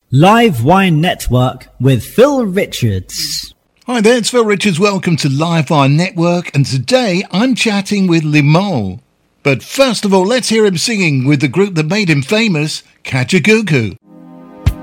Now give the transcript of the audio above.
Live Wine Network with Phil Richards. Hi there, it's Phil Richards. Welcome to Live Wine Network, and today I'm chatting with Limahl. But first of all, let's hear him singing with the group that made him famous, Kajagoogoo.